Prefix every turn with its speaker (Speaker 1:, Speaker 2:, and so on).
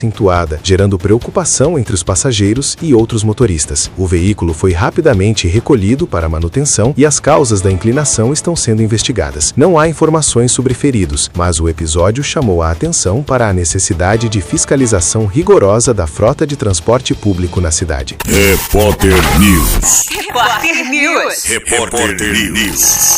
Speaker 1: acentuada, gerando preocupação entre os passageiros e outros motoristas. O veículo foi rapidamente recolhido para manutenção e as causas da inclinação estão sendo investigadas. Não há informações sobre feridos, mas o episódio chamou a atenção para a necessidade de fiscalização rigorosa da frota de transporte público na cidade.
Speaker 2: Repórter News.
Speaker 3: Repórter News.
Speaker 2: Repórter News.